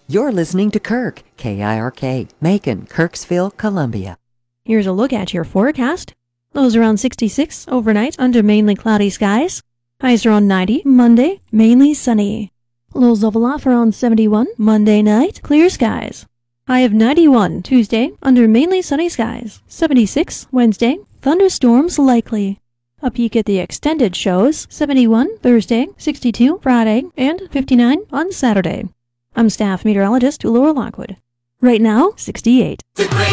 You're listening to Kirk, KIRK, Macon, Kirksville, Columbia. Here's a look at your forecast. Lows around 66 overnight under mainly cloudy skies. Highs around 90 Monday, mainly sunny. Lows level off around 71 Monday night, clear skies. High of 91 Tuesday under mainly sunny skies. 76 Wednesday, thunderstorms likely. A peek at the extended shows 71 Thursday, 62 Friday, and 59 on Saturday. I'm staff meteorologist Laura Lockwood. Right now, 68. The great